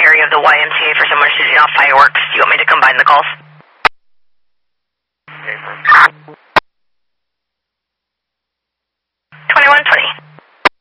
area of the YMCA for someone shooting off fireworks. Do you want me to combine the calls?